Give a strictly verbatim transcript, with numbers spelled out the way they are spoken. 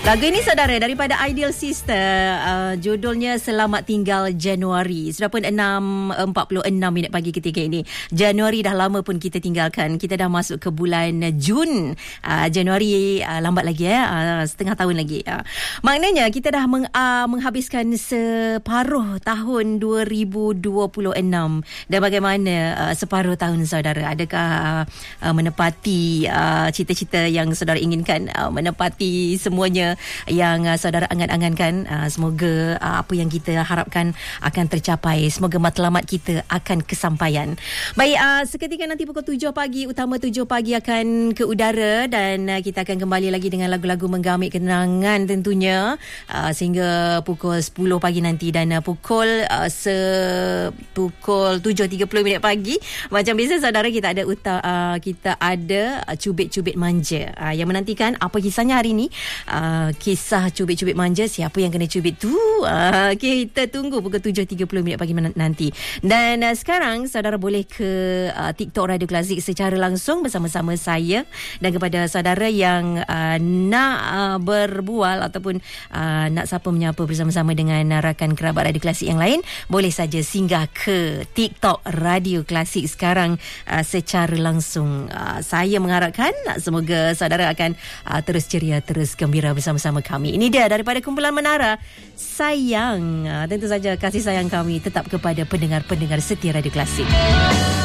Lagu ini saudara daripada Ideal Sister, uh, judulnya Selamat Tinggal Januari. Sudah pun enam empat puluh enam minit pagi ketika ini. Januari dah lama pun kita tinggalkan. Kita dah masuk ke bulan Jun. Uh, Januari uh, lambat lagi ya, uh, setengah tahun lagi. Uh. Maknanya kita dah meng, uh, menghabiskan separuh tahun dua ribu dua puluh enam. Dan bagaimana uh, separuh tahun saudara? Adakah uh, menepati uh, cita-cita yang saudara inginkan? Uh, menepati semuanya yang uh, saudara angan-angankan. Uh, semoga uh, apa yang kita harapkan akan tercapai. Semoga matlamat kita akan kesampaian. Baik, uh, seketika nanti pukul tujuh pagi, utama tujuh pagi akan ke udara dan uh, kita akan kembali lagi dengan lagu-lagu menggamit kenangan tentunya uh, sehingga pukul sepuluh pagi nanti dan uh, pukul uh, se pukul tujuh tiga puluh minit pagi macam biasa saudara, kita ada uta, uh, kita ada uh, cubit-cubit manja uh, yang menantikan apa kisahnya hari ini. Uh, kisah cubit-cubit manja, siapa yang kena cubit tu, uh, kita tunggu pukul tujuh tiga puluh minit pagi nanti. Dan uh, sekarang saudara boleh ke uh, TikTok Radio Klasik secara langsung bersama-sama saya, dan kepada saudara yang uh, nak uh, berbual ataupun uh, nak sapa menyapa bersama-sama dengan uh, rakan kerabat Radio Klasik yang lain, boleh saja singgah ke TikTok Radio Klasik sekarang uh, secara langsung. Uh, saya mengharapkan uh, semoga saudara akan uh, terus ceria, terus gembira bersama-sama kami. Ini dia daripada kumpulan Menara. Sayang, uh, tentu saja kasih sayang kami tetap kepada pendengar-pendengar setia Radio Klasik.